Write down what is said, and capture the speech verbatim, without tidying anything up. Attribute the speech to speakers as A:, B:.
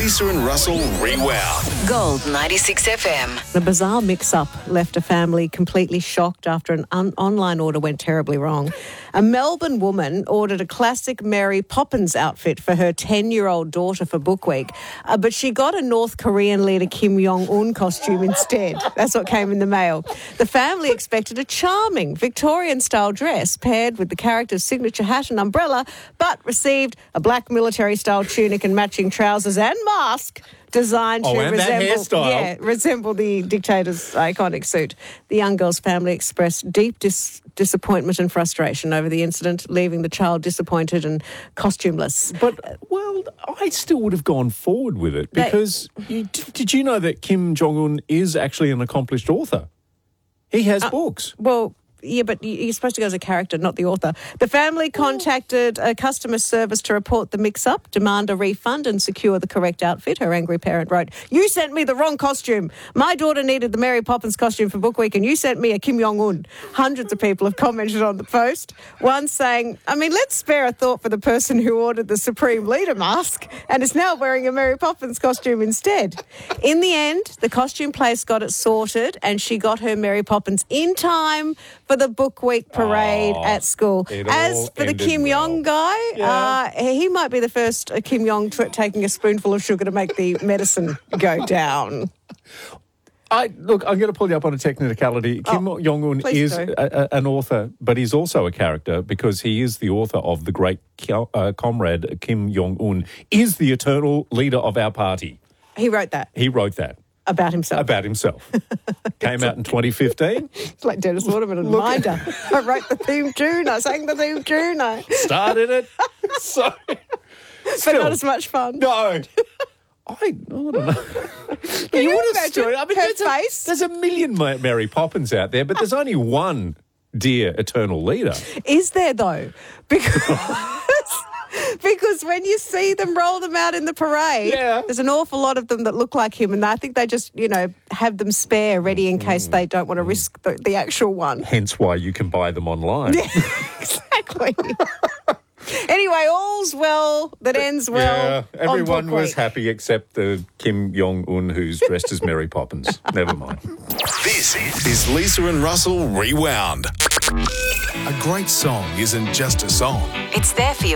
A: Lisa and Russell Rewound.
B: Gold ninety-six F M.
C: A bizarre mix-up left a family completely shocked after an un- online order went terribly wrong. A Melbourne woman ordered a classic Mary Poppins outfit for her ten-year-old daughter for Book Week, uh, but she got a North Korean leader Kim Jong-un costume instead. That's what came in the mail. The family expected a charming Victorian-style dress paired with the character's signature hat and umbrella, but received a black military-style tunic and matching trousers and mask designed
D: Oh,
C: to
D: and that
C: resemble,
D: hairstyle.
C: yeah, resemble the dictator's iconic suit. The young girl's family expressed deep dis- disappointment and frustration over the incident, leaving the child disappointed and costumeless.
D: But, well, I still would have gone forward with it because you, did you know that Kim Jong-un is actually an accomplished author? He has
C: Uh,
D: books.
C: Well, yeah, but you're supposed to go as a character, not the author. The family contacted a customer service to report the mix-up, demand a refund and secure the correct outfit. Her angry parent wrote, "You sent me the wrong costume. My daughter needed the Mary Poppins costume for Book Week and you sent me a Kim Jong-un." Hundreds of people have commented on the post. One saying, I mean, let's spare a thought for the person who ordered the Supreme Leader mask and is now wearing a Mary Poppins costume instead. In the end, the costume place got it sorted and she got her Mary Poppins in time for the Book Week parade
D: Oh,
C: at school.
D: it
C: As
D: all
C: for the
D: ended
C: Kim
D: well.
C: Jong guy,
D: Yeah.
C: uh, he might be the first uh, Kim Jong t- taking a spoonful of sugar to make the medicine go down.
D: I Look, I'm going to pull you up on a technicality. Kim
C: Oh,
D: Jong-un
C: please
D: is
C: do.
D: a, a, an author, but he's also a character because he is the author of The Great Ki- uh, Comrade. Kim Jong-un is the eternal leader of our party.
C: He wrote that
D: He wrote that
C: about himself.
D: about himself. Came out in twenty fifteen.
C: It's like Dennis Waterman and Minder. I wrote the theme tune. I sang the theme tune. I...
D: Started it. So,
C: But
D: still,
C: not as much fun.
D: No. I, I don't know.
C: Can you
D: would have
C: imagine
D: stood- I mean,
C: her
D: there's, a,
C: face?
D: there's a million Ma- Mary Poppins out there, but there's only one dear eternal leader.
C: Is there, though? Because... Because when you see them roll them out in the parade,
D: Yeah.
C: there's an awful lot of them that look like him, and I think they just, you know, have them spare ready in case they don't want to risk the, the actual one.
D: Hence why you can buy them online.
C: Exactly. Anyway, all's well that ends well.
D: Yeah, everyone
C: on Book
D: was
C: Week.
D: happy except the Kim Jong-un who's dressed as Mary Poppins. Never mind.
A: This is Lisa and Russell Rewound. A great song isn't just a song.
B: It's there for your